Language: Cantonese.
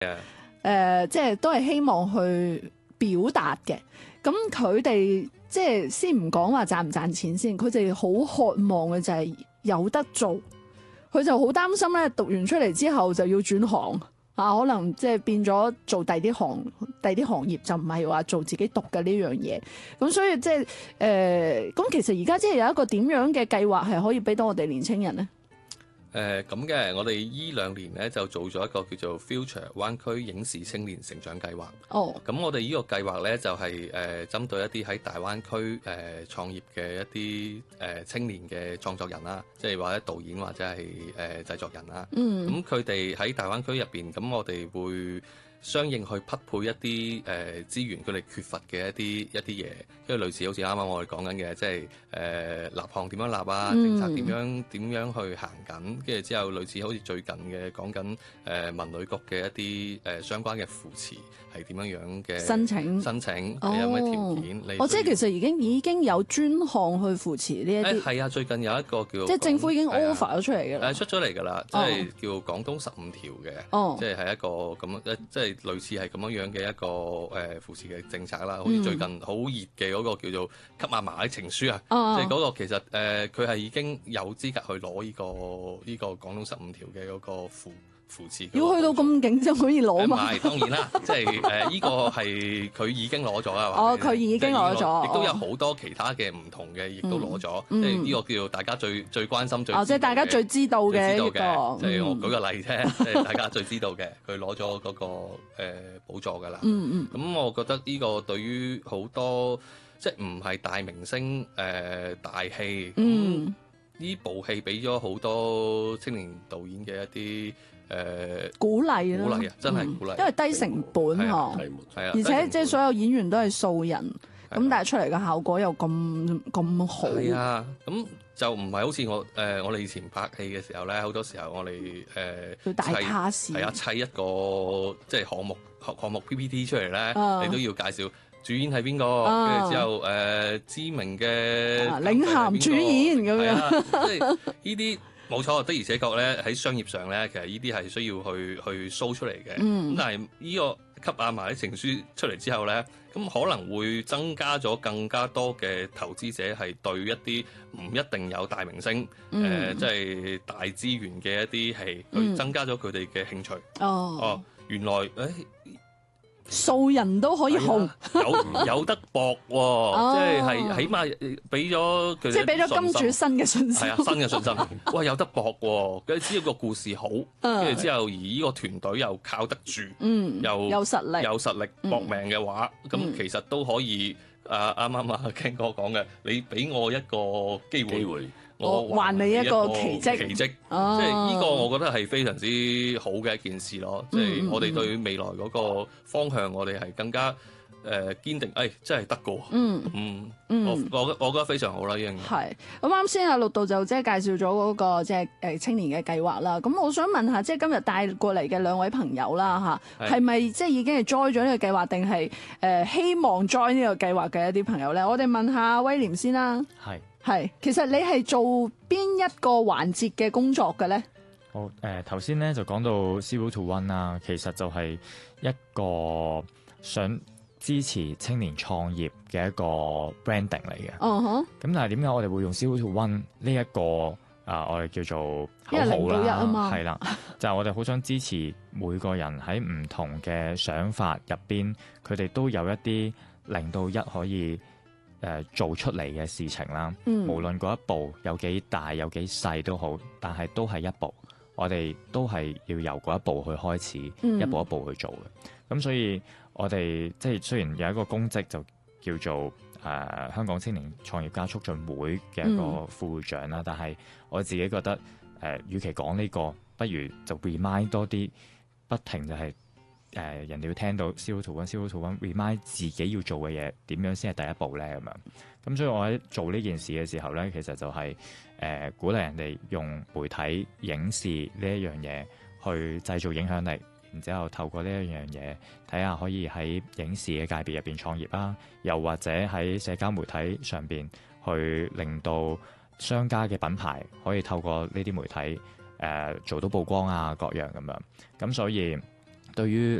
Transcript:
即係都係希望去表達嘅。咁佢哋即係先唔講話賺唔賺錢先，佢哋好渴望嘅就係有得做。佢就好擔心咧，讀完出嚟之後就要轉行啊，可能即係變咗做第啲行業，就唔係話做自己讀嘅呢樣嘢。咁所以即係咁其實而家即係有一個點樣嘅計劃係可以俾到我哋年青人咧？ 咁嘅，我哋依2年咧就做咗一個叫做 Future 灣區影視青年成長計劃。 哦， 咁我哋呢個計劃咧就係針對一啲喺大灣區創業嘅一啲青年嘅創作人啦，即係或者導演或者係製作人啦。咁佢哋喺大灣區入邊，咁我哋會相應去匹配一啲資源，佢哋缺乏嘅一啲嘢，因為類似好似啱啱我哋講緊嘅，即係立項點樣立啊，政策點樣去行緊，跟住之後類似好似最近嘅講緊文旅局嘅一啲相關嘅扶持係點樣樣嘅申請有咩條件？ 即係其實已經有專項去扶持呢一啲。 係啊，最近有一個叫即係政府已經 offer 咗出嚟嘅啦。 出咗嚟㗎啦，即係叫廣東15條嘅，即係一個咁即係類似係咁樣嘅一個扶持嘅政策啦。好似最近好熱嘅嗰個叫做給阿嫲的情書啊，即係嗰個其實佢係已經有資格去攞呢個廣東15條嘅嗰個扶持。 要去到咁勁先可以攞嘛？ 唔係當然啦，即係呢個係佢已經攞咗啦。 佢已經攞咗， 亦都有好多其他嘅唔同嘅，亦都攞咗。即係呢個叫做大家最關心即係大家最知道嘅一個。 即係我舉個例啫，即係大家最知道嘅，佢攞咗嗰個補助㗎啦。咁我覺得呢個對於好多即係唔係大明星大戲，呢部戲俾咗好多青年導演嘅一啲鼓勵啦， 真係鼓勵， 因為低成本嗬，而且即係所有演員都係素人，咁但係出嚟嘅效果又咁好。係啊，咁就唔係好似我哋以前拍戲嘅時候咧，好多時候我哋要大卡士， 係啊，砌一個即係項目 PPT 出嚟咧，你都要介紹主演係邊個，跟住之後知名嘅領銜主演咁樣， 即係呢啲。冇錯，的而且確咧喺商業上咧，其實呢啲係需要去 show 出嚟嘅。咁但係呢個給阿嫲的情書出嚟之後咧，咁可能會增加咗更加多嘅投資者係對一啲唔一定有大明星即係大資源嘅一啲戲，去增加咗佢哋嘅興趣。原來素人都可以紅， 有得搏喎，即係起碼俾咗佢哋， 即係俾咗金主新嘅信心， 係啊，新嘅信心。哇，有得搏喎，跟住只要個故事好，跟住之後而呢個團隊又靠得住，又有實力搏命嘅話，咁其實都可以。啱啱Ken哥講嘅，你俾我一個機會。我還你一個奇蹟，即係呢個我覺得係非常之好嘅一件事咯。即係我哋對未來嗰個方向，我哋係更加堅定。真係得㗎。我覺得非常好啦，呢樣嘢。 係咁啱先陸導就即係介紹咗嗰個即係青年嘅計劃啦。咁我想問下，即係今日帶過嚟嘅兩位朋友啦嚇，係咪即係已經係 join 咗呢個計劃，定係希望 join 呢個計劃嘅一啲朋友咧？我哋問下威廉先啦。係，其實你係做邊一個環節嘅工作嘅咧？ 好，頭先咧就講到 Zero to One 啦，其實就係一個想支持青年創業嘅一個 branding 嚟嘅。咁但係點解我哋會用 Zero to One 呢一個我哋叫做口號啦？係啦，就係我哋好想支持每個人喺唔同嘅想法入邊，佢哋都有一啲0到1可以做出嚟嘅事情啦，無論嗰一步有幾大有幾細都好，但係都係一步，我哋都係要由嗰一步去開始，一步一步去做嘅。咁所以我哋即係雖然有一個公職就叫做香港青年創業家促進會嘅一個副會長啦，但係我自己覺得與其講呢個，不如就 remind 多啲，不停就係人哋要聽到 Zero to One，remind 自己要做嘅嘢點樣先係第一步咧咁樣。咁所以我喺做呢件事嘅時候咧，其實就係鼓勵人哋用媒體影視呢一樣嘢去製造影響力，然之後透過呢一樣嘢睇下可以喺影視嘅界別入邊創業啦，又或者喺社交媒體上邊去令到商家嘅品牌可以透過呢啲媒體做到曝光啊各樣咁樣。咁所以對於